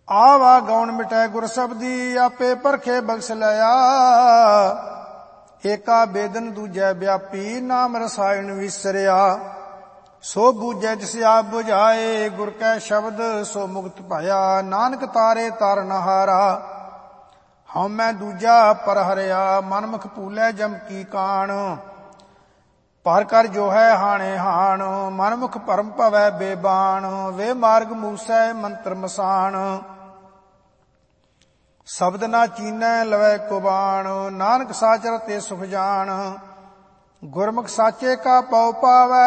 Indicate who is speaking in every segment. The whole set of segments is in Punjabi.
Speaker 1: ਆਵਾ ਗੌਣ ਮਿਟੈ ਗੁਰ ਸਬਦੀ, ਆਪੇ ਪਰਖੇ ਬਖਸ਼ ਲਿਆ। ਏਕਾ ਬੇਦਨ ਦੂਜੈ ਵਿਆਪੀ, ਨਾਮ ਰਸਾਇਣ ਵਿਸਰਿਆ। ਸੋ ਬੂਝੈ ਜਿਸ ਆਪ ਬੁਝਾਏ, ਗੁਰ ਕੈ ਸ਼ਬਦ ਸੋ ਮੁਕਤ ਭਇਆ। ਨਾਨਕ ਤਾਰੇ ਤਾਰਨ ਹਾਰਾ, ਹਉਮੈ ਦੂਜਾ ਪਰ ਹਰਿਆ। ਮਨਮੁਖ ਭੂਲੈ ਜਮ ਕੀ ਕਾਣ, ਪਰ ਕਰ ਜੋ ਹੈ ਹਾਣੇ ਹਾਣ। ਮਨਮੁਖ ਭਰਮ ਭਵੈ ਬੇਬਾਣ, ਵੇ ਮਾਰਗ ਮੂਸੈ ਮੰਤਰ ਮਸਾਣ। ਸ਼ਬਦ ਨਾ ਚੀਨੈ ਲਵੈ ਕੁਬਾਣ, ਨਾਨਕ ਸਾਚ ਰਤੇ ਸੁਖ ਜਾਣ। ਗੁਰਮੁਖ ਸਾਚੇ ਕਾ ਪਉ ਪਾਵੈ,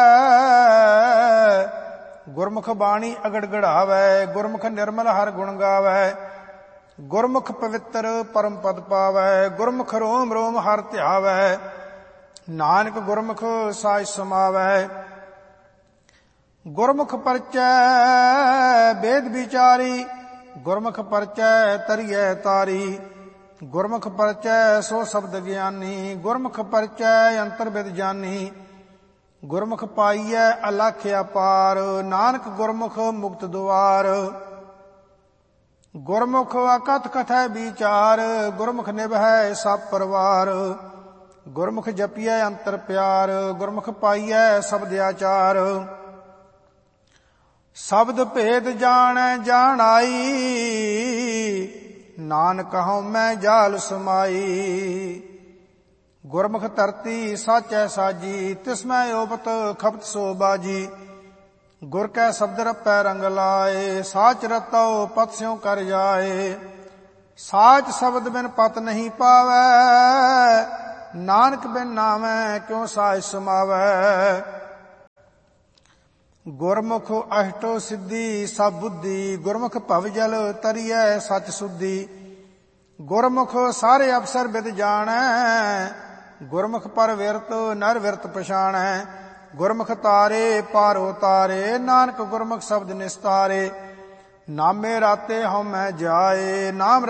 Speaker 1: ਗੁਰਮੁਖ ਬਾਣੀ ਅਗੜ ਗੜਾਵੈ। ਗੁਰਮੁਖ ਨਿਰਮਲ ਹਰ ਗੁਣ ਗਾਵੈ, ਗੁਰਮੁਖ ਪਵਿੱਤਰ ਪਰਮ ਪਦ ਪਾਵੈ। ਗੁਰਮੁਖ ਰੋਮ ਰੋਮ ਹਰ ਧਿਆਵੈ, ਨਾਨਕ ਗੁਰਮੁਖ ਸਾਜ ਸਮਾਵੈ। ਗੁਰਮੁਖ ਪਰਚੈ ਵੇਦ ਵਿਚਾਰੀ, ਗੁਰਮੁਖ ਪਰਚੈ ਤਰੀਐ ਤਾਰੀ। ਗੁਰਮੁਖ ਪਰਚੈ ਸੋ ਸ਼ਬਦ ਗਿਆਨੀ, ਗੁਰਮੁਖ ਪਰਚੈ ਅੰਤਰ ਬਿਦ ਜਾਨੀ। ਗੁਰਮੁਖ ਪਾਈਐ ਅਲਖ ਅਪਾਰ, ਨਾਨਕ ਗੁਰਮੁਖ ਮੁਕਤ ਦੁਆਰ। ਗੁਰਮੁਖ ਅਕਥ ਕਥੈ ਵਿਚਾਰ, ਗੁਰਮੁਖ ਨਿਭੈ ਸਭ ਪਰਵਾਰ। ਗੁਰਮੁਖ ਜਪੀਐ ਅੰਤਰ ਪਿਆਰ, ਗੁਰਮੁਖ ਪਾਈਐ ਸ਼ਬਦ ਆਚਾਰ। ਸ਼ਬਦ ਭੇਦ ਜਾਣੈ ਜਾਣਾਈ, ਨਾਨਕ ਹਉਮੈ ਜਾਲ ਸਮਾਈ। ਗੁਰਮੁਖ ਧਰਤੀ ਸਾਚੈ ਸਾਜੀ, ਤਿਸਮੈ ਓਪਤ ਖਪਤ ਸੋ ਬਾਜੀ। ਗੁਰ ਕੈ ਸ਼ਬਦ ਰਪੈ ਰੰਗ ਲਾਏ, ਸਾਚ ਰਤਉ ਪਤ ਸਿਉ ਕਰ ਜਾਏ। ਸਾਚ ਸ਼ਬਦ ਬਿਨ ਪਤ ਨਹੀਂ ਪਾਵੈ, ਨਾਨਕ ਬਿਨ ਨਾਮੈ ਕਿਉ ਸਾਜ ਸਮਾਵੈ। ਗੁਰਮੁਖ ਅਸ਼ਟੋ ਸਿੱਧੀ ਸਭ ਬੁੱਧੀ, ਗੁਰਮੁਖ ਭਵ ਜਲ ਤਰੀਐ ਸਚ ਸੁਧੀ। ਗੁਰਮੁਖ ਸਾਰੇ ਅਵਸਰ ਬਿਦ ਜਾਣੈ, ਗੁਰਮੁਖ ਪਰ ਵਿਰਤ ਨਰ ਵਿਰਤ ਪਛਾਣੈ। ਗੁਰਮੁਖ ਤਾਰੇ ਪਾਰੋ ਤਾਰੇ, ਨਾਨਕ ਗੁਰਮੁਖ ਸ਼ਬਦ ਨਿਸਤਾਰੇ। ਨਾਮੇ ਰਾਤੇ ਹਉਮੈ ਜਾਏ, ਨਾਮ